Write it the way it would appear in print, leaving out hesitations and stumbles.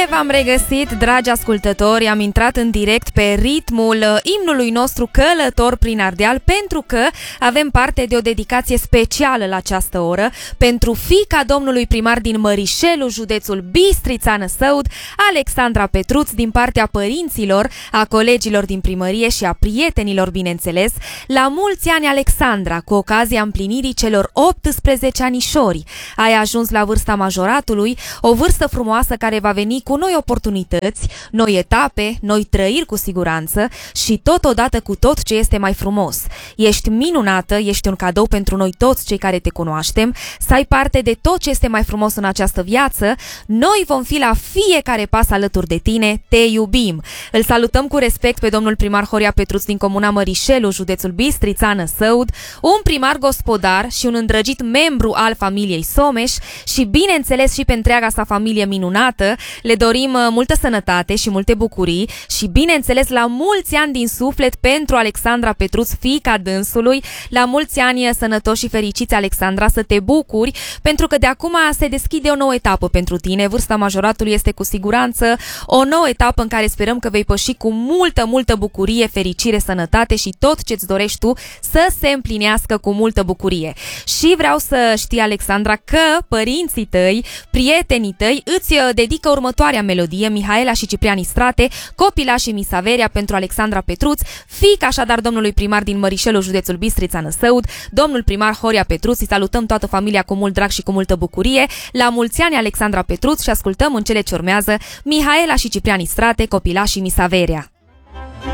Bine v-am regăsit, dragi ascultători, am intrat în direct pe ritmul imnului nostru Călător prin Ardeal, pentru că avem parte de o dedicație specială la această oră pentru fiica domnului primar din Mărișelu, județul Bistrița Năsăud, Alexandra Petruț, din partea părinților, a colegilor din primărie și a prietenilor, bineînțeles. La mulți ani, Alexandra, cu ocazia împlinirii celor 18 anișori. Ai ajuns la vârsta majoratului, o vârstă frumoasă care va veni cu noi oportunități, noi etape, noi trăiri cu siguranță și totodată cu tot ce este mai frumos. Ești minunată, ești un cadou pentru noi toți cei care te cunoaștem, să ai parte de tot ce este mai frumos în această viață. Noi vom fi la fiecare pas alături de tine, te iubim. Îl salutăm cu respect pe domnul primar Horia Petruț din comuna Mărișelu, județul Bistrița Năsăud, un primar gospodar și un îndrăgit membru al familiei Someș și bineînțeles și pe întreaga sa familie minunată. Le dorim multă sănătate și multe bucurii și bineînțeles la mulți ani din suflet pentru Alexandra Petruț, fiica dânsului. La mulți ani sănătoși și fericiți, Alexandra, să te bucuri, pentru că de acum se deschide o nouă etapă pentru tine. Vârsta majoratului este cu siguranță o nouă etapă în care sperăm că vei păși cu multă bucurie, fericire, sănătate și tot ce-ți dorești tu să se împlinească cu multă bucurie. Și vreau să știi, Alexandra, că părinții tăi, prietenii tăi îți dedică următoarea melodie, Mihaela și Ciprian Istrate, Copila și Misaveria, pentru Alexandra Petruț, fiica așadar domnului primar din Mărișelu, județul Bistrița Năsăud, domnul primar Horia Petruț. Îi salutăm toată familia cu mult drag și cu multă bucurie. La mulți ani, Alexandra Petruț, și ascultăm în cele ce urmează Mihaela și Ciprian Istrate, Copila și Misaveria.